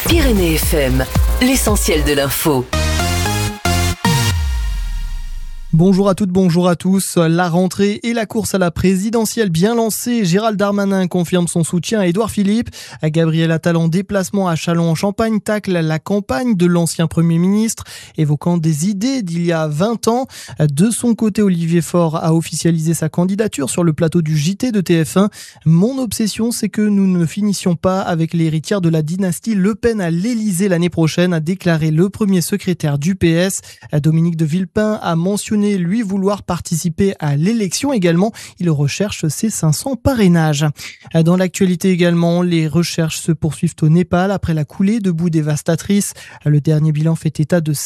Pyrénées FM, l'essentiel de l'info. Bonjour à toutes, bonjour à tous. La rentrée et la course à la présidentielle bien lancée. Gérald Darmanin confirme son soutien à Édouard Philippe. Gabriel Attal en déplacement à Châlons-en-Champagne tacle la campagne de l'ancien Premier ministre, évoquant des idées d'il y a 20 ans. De son côté, Olivier Faure a officialisé sa candidature sur le plateau du JT de TF1. Mon obsession, c'est que nous ne finissions pas avec l'héritière de la dynastie Le Pen à l'Élysée l'année prochaine, a déclaré le premier secrétaire du PS. Dominique de Villepin a mentionné lui vouloir participer à l'élection également. Il recherche ses 500 parrainages. Dans l'actualité également, les recherches se poursuivent au Népal après la coulée de boue dévastatrice. Le dernier bilan fait état de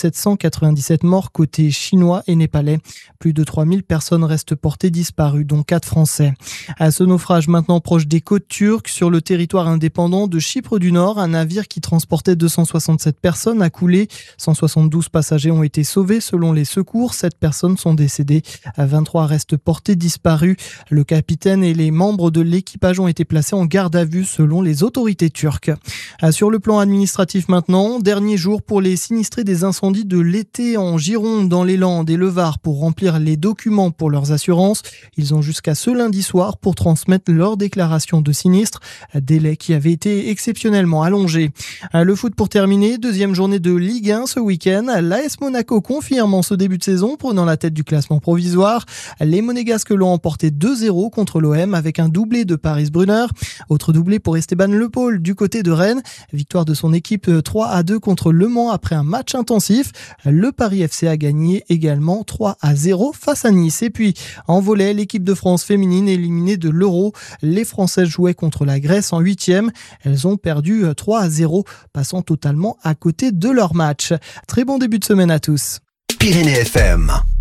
797 morts côté chinois et népalais. Plus de 3000 personnes restent portées disparues, dont 4 Français. À ce naufrage maintenant proche des côtes turques, sur le territoire indépendant de Chypre du Nord, un navire qui transportait 267 personnes a coulé. 172 passagers ont été sauvés selon les secours. 7 personnes sont décédées. 23 restent portés disparus. Le capitaine et les membres de l'équipage ont été placés en garde à vue selon les autorités turques. Sur le plan administratif maintenant, dernier jour pour les sinistrés des incendies de l'été en Gironde, dans les Landes et le Var pour remplir les documents pour leurs assurances. Ils ont jusqu'à ce lundi soir pour transmettre leur déclaration de sinistre, délai qui avait été exceptionnellement allongé. Le foot pour terminer, deuxième journée de Ligue 1 ce week-end. L'AS Monaco confirme en ce début de saison, prenant la tête du classement provisoire. Les Monégasques l'ont emporté 2-0 contre l'OM avec un doublé de Paris Brunner. Autre doublé pour Esteban Le Paul du côté de Rennes. Victoire de son équipe 3-2 contre Le Mans après un match intensif. Le Paris FC a gagné également 3-0 face à Nice. Et puis en volley, l'équipe de France féminine éliminée de l'Euro. Les Françaises jouaient contre la Grèce en 8e. Elles ont perdu 3-0, passant totalement à côté de leur match. Très bon début de semaine à tous. Pyrénées FM.